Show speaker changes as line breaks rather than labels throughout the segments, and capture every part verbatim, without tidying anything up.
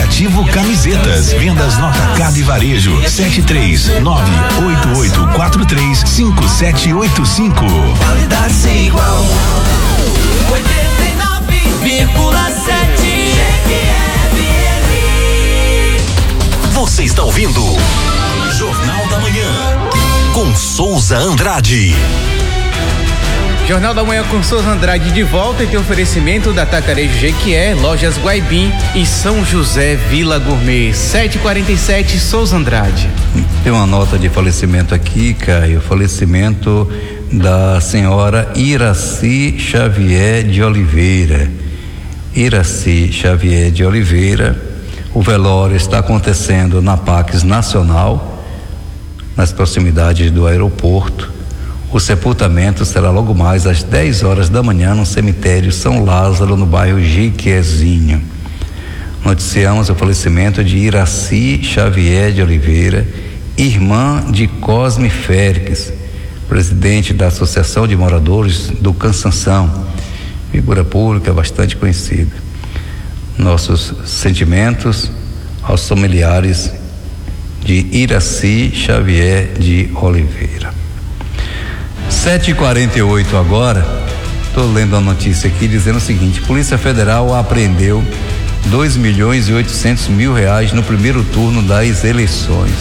Criativo Camisetas, vendas no atacado e varejo, sete três nove oito oito quatro três cinco sete oito cinco.
Qualidade sem igual. oitenta e nove vírgula sete.
Você está ouvindo Jornal da Manhã com Souza Andrade.
Jornal da Manhã com Souza Andrade de volta e tem oferecimento da Atacarejo Jequié, Lojas Guaibim e São José Vila Gourmet. sete e quarenta e sete, Souza Andrade.
Tem uma nota de falecimento aqui, Caio, falecimento da senhora Iraci Xavier de Oliveira. Iraci Xavier de Oliveira, o velório está acontecendo na Pax Nacional, nas proximidades do aeroporto. O sepultamento será logo mais às dez horas da manhã no cemitério São Lázaro, no bairro Jiquezinho. Noticiamos o falecimento de Iraci Xavier de Oliveira, irmã de Cosme Félix, presidente da Associação de Moradores do Cansanção, figura pública bastante conhecida. Nossos sentimentos aos familiares de Iraci Xavier de Oliveira. sete e quarenta e oito agora, estou lendo a notícia aqui dizendo o seguinte: Polícia Federal apreendeu dois milhões e oitocentos mil reais no primeiro turno das eleições.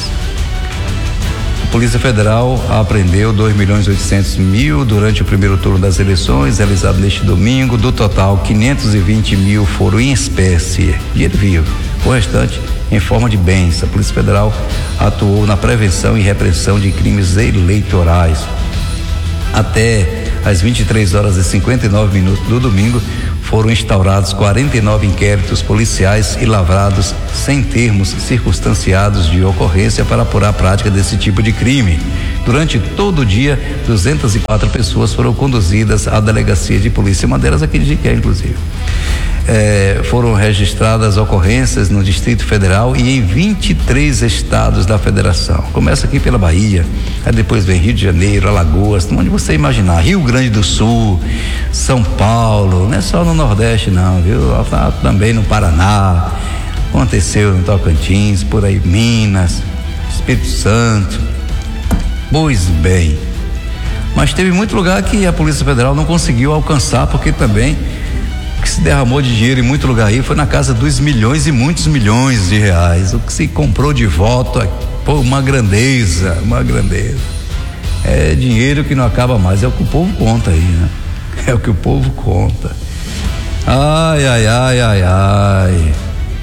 A Polícia Federal apreendeu dois milhões e oitocentos mil durante o primeiro turno das eleições, realizado neste domingo. Do total, quinhentos e vinte mil foram em espécie, dinheiro vivo, o restante em forma de bens. A Polícia Federal atuou na prevenção e repressão de crimes eleitorais. Até às vinte e três horas e cinquenta e nove minutos do domingo, foram instaurados quarenta e nove inquéritos policiais e lavrados sem termos circunstanciados de ocorrência para apurar a prática desse tipo de crime. Durante todo o dia, duzentas e quatro pessoas foram conduzidas à delegacia de polícia, uma delas aqui de Jiqué, inclusive. É, foram registradas ocorrências no Distrito Federal e em vinte e três estados da federação. Começa aqui pela Bahia, aí depois vem Rio de Janeiro, Alagoas, onde você imaginar, Rio Grande do Sul, São Paulo, não é só no Nordeste não, viu? Também no Paraná, aconteceu no Tocantins, por aí Minas, Espírito Santo. Pois bem, mas teve muito lugar que a Polícia Federal não conseguiu alcançar, porque também o que se derramou de dinheiro em muito lugar aí foi na casa dos milhões e muitos milhões de reais. O que se comprou de voto, pô, uma grandeza, uma grandeza. É dinheiro que não acaba mais, é o que o povo conta aí, né? É o que o povo conta. Ai, ai, ai, ai, ai.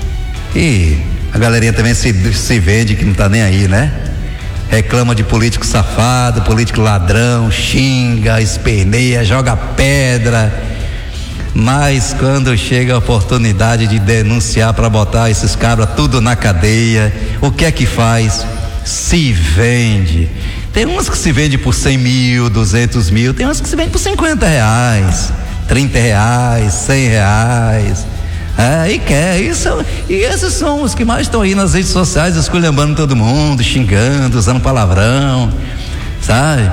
E a galerinha também se, se vende que não tá nem aí, né? Reclama de político safado, político ladrão, xinga, esperneia, joga pedra. Mas quando chega a oportunidade de denunciar para botar esses cabras tudo na cadeia, o que é que faz? Se vende. Tem umas que se vende por cem mil, duzentos mil, tem umas que se vende por cinquenta reais, trinta reais, cem reais. É, e quer, isso, e esses são os que mais estão aí nas redes sociais, esculhambando todo mundo, xingando, usando palavrão, sabe?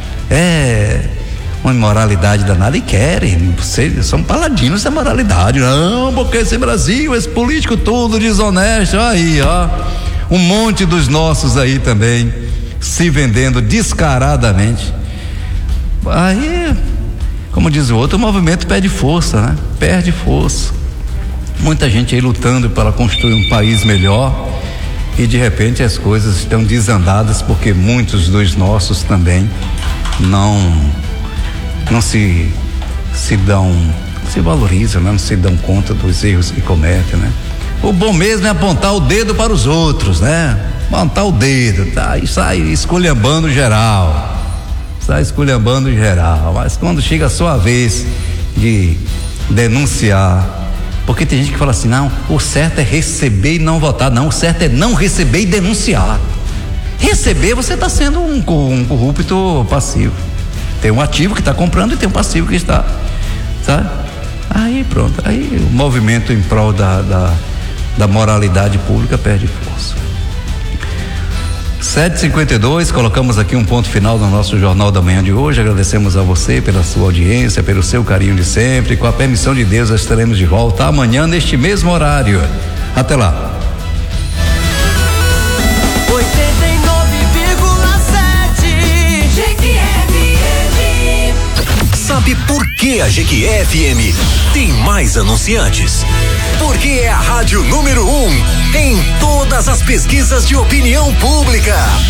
É uma imoralidade danada e querem, vocês são paladinos da moralidade. Não, porque esse Brasil, esse político todo desonesto, aí ó, um monte dos nossos aí também se vendendo descaradamente. Aí, como diz o outro, o movimento perde força, né? Perde força. Muita gente aí lutando para construir um país melhor e de repente as coisas estão desandadas porque muitos dos nossos também não não se se dão, se valorizam, né? Não se dão conta dos erros que cometem, né? O bom mesmo é apontar o dedo para os outros, né? Apontar o dedo, tá? E sai esculhambando geral, sai esculhambando geral, mas quando chega a sua vez de denunciar, porque tem gente que fala assim, não, o certo é receber e não votar. Não, o certo é não receber e denunciar. Receber, você está sendo um, um corrupto passivo. Tem um ativo que está comprando e tem um passivo que está, sabe? Aí pronto, aí o movimento em prol da, da, da moralidade pública perde força. sete e cinquenta e dois, colocamos aqui um ponto final no nosso Jornal da Manhã de hoje. Agradecemos a você pela sua audiência, pelo seu carinho de sempre. Com a permissão de Deus, estaremos de volta amanhã neste mesmo horário. Até lá.
Sabe por que a Jequié F M tem mais anunciantes? Porque é a rádio número um em todas as pesquisas de opinião pública.